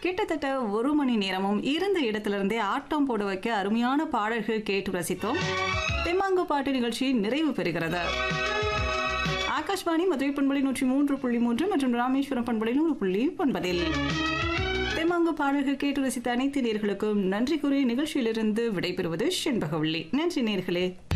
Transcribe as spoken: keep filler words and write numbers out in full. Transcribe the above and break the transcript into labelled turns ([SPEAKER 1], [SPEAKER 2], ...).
[SPEAKER 1] கிட்டத்தட்ட ஒரு மணி நேரமும் இருந்த இடத்திலிருந்தே ஆட்டம் போட வைக்க அருமையான பாடல்கள் கேட்டு ரசித்தோம். தெம்மாங்கு பாட்டு நிகழ்ச்சி நிறைவு பெறுகிறது. ஆகாஷ்வாணி மதுரை பண்பலை நூற்றி மூன்று புள்ளி மூன்று மற்றும் ராமேஸ்வரம் பண்பலை நூறு புள்ளி ஒன்பதில் தெம்மாங்கு பாடல்கள் கேட்டு ரசித்த அனைத்து நேர்களுக்கும் நன்றி கூறி நிகழ்ச்சியிலிருந்து விடைபெறுவது செண்பகவள்ளி. நன்றி நேர்களே.